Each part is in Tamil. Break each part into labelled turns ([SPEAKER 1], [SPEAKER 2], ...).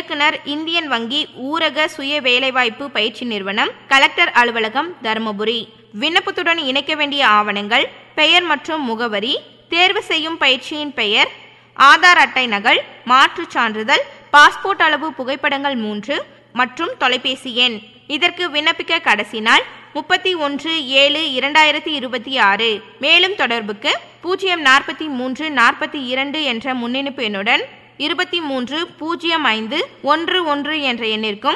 [SPEAKER 1] இயக்குனர், இந்தியன் வங்கி, ஊரக சுய வேலைவாய்ப்பு பயிற்சி நிறுவனம், கலெக்டர் அலுவலகம், தருமபுரி. விண்ணப்பத்துடன் இணைக்க வேண்டிய ஆவணங்கள்: பெயர் மற்றும் முகவரி, தேர்வு செய்யும் பயிற்சியின் பெயர், ஆதார் அட்டை நகல், மாற்றுச் சான்றிதழ், பாஸ்போர்ட் அளவு புகைப்படங்கள் 3 மற்றும் தொலைபேசி எண். இதற்கு விண்ணப்பிக்க கடைசி நாள் 31/7/2026. மேலும் தொடர்புக்கு 04342 என்ற முன்னிணைப்பு எண்ணுடன் 230511 என்ற எண்ணிற்கும்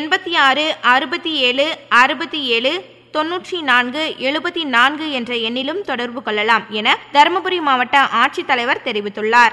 [SPEAKER 1] 8667679474 என்ற எண்ணிலும் தொடர்பு கொள்ளலாம் என தருமபுரி மாவட்ட ஆட்சித்தலைவர் தெரிவித்துள்ளார்.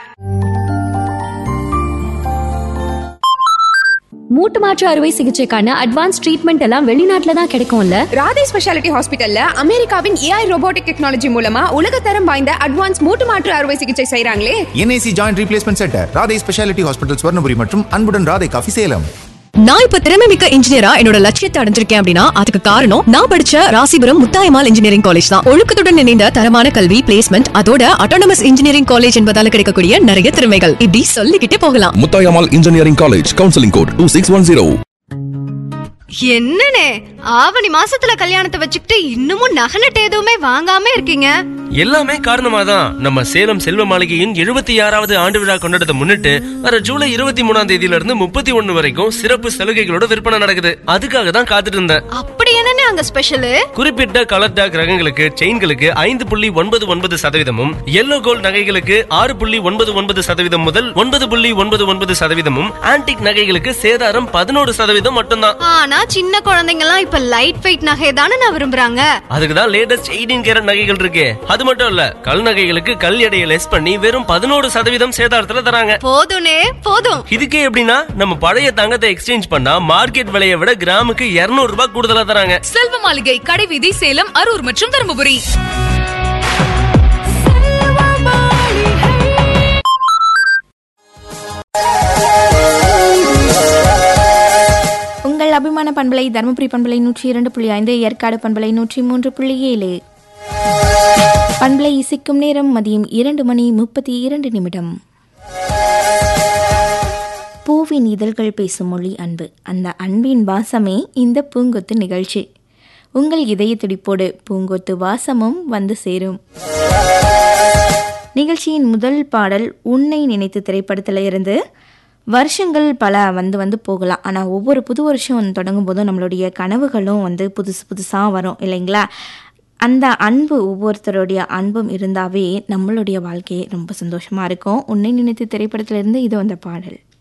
[SPEAKER 2] மூட்டு மாற்று அறுவை சிகிச்சைக்கான அட்வான்ஸ் ட்ரீட்மெண்ட் எல்லாம் வெளிநாட்டுல தான் கிடைக்கும்ல.
[SPEAKER 3] ராதே ஸ்பெஷாலிட்டி ஹாஸ்பிட்டல்ல அமெரிக்காவின் AI ரோபோட்டிக் டெக்னாலஜி மூலமா உலகத்தரம் வாய்ந்த அட்வான்ஸ் மூட்டு மாற்று அறுவை சிகிச்சை செய்றாங்களே.
[SPEAKER 4] NAC joint replacement centre, Radhe speciality hospital, Swarnapuri மற்றும் அன்புடன் ராதே காஃபி, சேலம்.
[SPEAKER 5] நான் இப்ப திறமை மிக்க இன்ஜினியரா என்னோட லட்சியத்தை அடைஞ்சிருக்கேன் அப்படின்னா அதுக்கு காரணம் நான் படிச்ச ராசிபுரம் முத்தாயம்மாள் இன்ஜினியரிங் காலேஜ் தான். ஒழுக்கத்துடன் இணைந்த தரமான கல்வி, பிளேஸ்மெண்ட், அதோட அட்டானமஸ் இன்ஜினியரிங் காலேஜ் என்பதால கிடைக்கக்கூடிய நிறைய திறமைகள் இப்படி சொல்லிக்கிட்டே போகலாம்.
[SPEAKER 6] Muthayammal engineering college, counselling code 2610.
[SPEAKER 7] என்னனே ஆவணி மாசத்துல கல்யாணத்தை வச்சுக்கிட்டு இன்னமும் நகநட்டு எதுவுமே வாங்காம இருக்கீங்க?
[SPEAKER 8] எல்லாமே காரணமாதான் நம்ம சேலம் செல்வ மாளிகையின் 76வது ஆண்டு விழா கொண்டாடத்தை முன்னிட்டு வர ஜூலை 23ஆம் தேதியில இருந்து 31 வரைக்கும் சிறப்பு சலுகைகளோட விற்பனை நடக்குது. அதுக்காக தான் காத்துட்டு இருந்தேன்.
[SPEAKER 7] அப்படி என்னனே அங்க ஸ்பெஷல்?
[SPEAKER 8] குறிப்பிட்ட கலர் டாக் ரகங்களுக்கு, செயின்களுக்கு 5.99% எல்லோ கோல்ட் நகைகளுக்கு 6.99% முதல் 9.99%, ஆன்டிக் நகைகளுக்கு சேதாரம் 11% மட்டும்தான்.
[SPEAKER 7] ஆனா சின்ன குழந்தைங்க எல்லாம் இப்ப லைட் வெயிட் நகை தானே நான் விரும்புறாங்க.
[SPEAKER 8] அதுக்குதான் லேட்டஸ்ட் 18 கேரட் நகைகள் இருக்கு. அது மட்டும் இல்ல, கல் நகைகளுக்கு கல் எடையை லெஸ் பண்ணி வெறும் 11% சேதாரத்துல தராங்க.
[SPEAKER 7] போதும்னே போதும்.
[SPEAKER 8] இதுக்கே எப்படின்னா நம்ம பழைய தங்கத்தை எக்ஸ்சேஞ்ச் பண்ணா மார்க்கெட் விலையை விட கிராமுக்கு 200 ரூபாய் கூடுதலா தராங்க.
[SPEAKER 5] செல்வ மாளிகை, கடைவீதி, சேலம், அரூர் மற்றும் தருமபுரி.
[SPEAKER 1] உங்கள் அபிமான பண்பலை தருமபுரி பண்பலை 102.5, ஏற்காடு பண்பலை 103.7. பண்பலை இசைக்கும் நேரம் மதியம் 2:32. பூவின் இதழ்கள் பேசும் மொழி அன்பு. அந்த அன்பின் வாசமே இந்த பூங்கொத்து நிகழ்ச்சி. உங்கள் இதய துடிப்போடு பூங்கொத்து வாசமும் வந்து சேரும். நிகழ்ச்சியின் முதல் பாடல் உன்னை நினைத்து திரைப்படத்தில் இருந்து. வருஷங்கள் பல வந்து போகலாம், ஆனால் ஒவ்வொரு புது வருஷம் தொடங்கும் போதும் நம்மளுடைய கனவுகளும் புதுசாக வரும் இல்லைங்களா? அந்த அன்பு, ஒவ்வொருத்தருடைய அன்பும் இருந்தாவே நம்மளுடைய வாழ்க்கையே ரொம்ப சந்தோஷமாக இருக்கும். உன்னை நினைத்து திரைப்படத்திலிருந்து இது அந்த பாடல்.